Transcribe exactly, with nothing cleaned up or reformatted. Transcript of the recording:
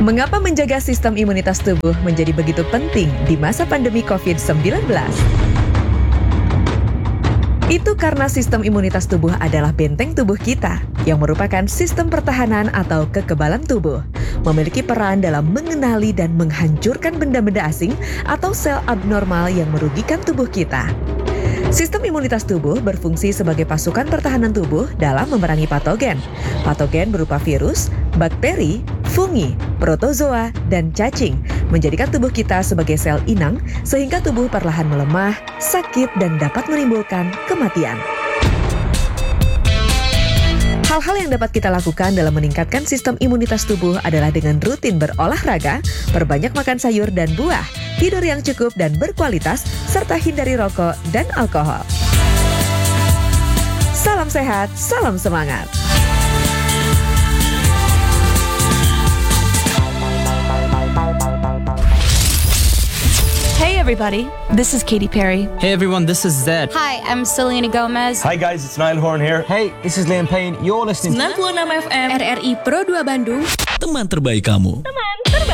Mengapa menjaga sistem imunitas tubuh menjadi begitu penting di masa pandemi covid sembilan belas? Itu karena sistem imunitas tubuh adalah benteng tubuh kita, yang merupakan sistem pertahanan atau kekebalan tubuh, memiliki peran dalam mengenali dan menghancurkan benda-benda asing atau sel abnormal yang merugikan tubuh kita. Sistem imunitas tubuh berfungsi sebagai pasukan pertahanan tubuh dalam memerangi patogen. Patogen berupa virus, bakteri, fungi, protozoa, dan cacing, menjadikan tubuh kita sebagai sel inang sehingga tubuh perlahan melemah, sakit, dan dapat menimbulkan kematian. Hal-hal yang dapat kita lakukan dalam meningkatkan sistem imunitas tubuh adalah dengan rutin berolahraga, perbanyak makan sayur dan buah, tidur yang cukup dan berkualitas, serta hindari rokok dan alkohol. Salam sehat, salam semangat. Hey everybody, this is Katy Perry. Hey everyone, this is Zed. Hi, I'm Selena Gomez. Hi guys, it's Niall Horn here. Hey, this is Liam Payne. You're listening to sembilan puluh enam F M R R I Pro dua Bandung. Teman terbaik kamu.